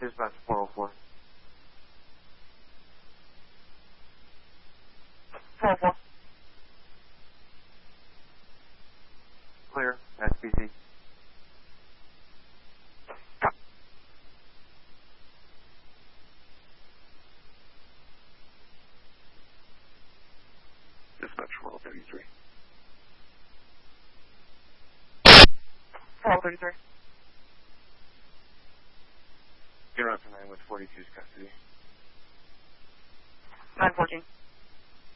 Dispatch 404. 404. Clear. SPC. Dispatch 433. 433. You're up to 9 with 42's custody. 914.